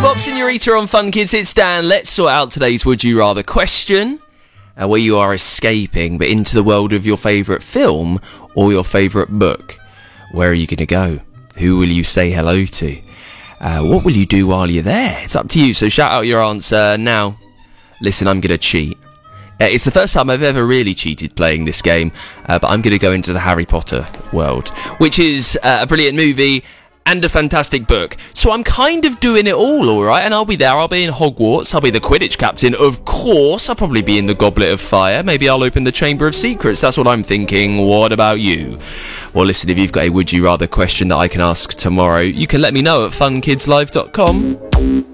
Bop Senorita on Fun Kids. It's Dan. Let's sort out today's Would You Rather question. Where you are escaping, but into the world of your favourite film or your favourite book. Where are you going to go? Who will you say hello to? What will you do while you're there? It's up to you, so shout out your answer now. Listen, I'm going to cheat. It's the first time I've ever really cheated playing this game, but I'm going to go into the Harry Potter world, which is a brilliant movie and a fantastic book. So I'm kind of doing it all right? And I'll be there. I'll be in Hogwarts. I'll be the Quidditch captain, of course. I'll probably be in the Goblet of Fire. Maybe I'll open the Chamber of Secrets. That's what I'm thinking. What about you? Well, listen, if you've got a Would You Rather question that I can ask tomorrow, you can let me know at funkidslive.com.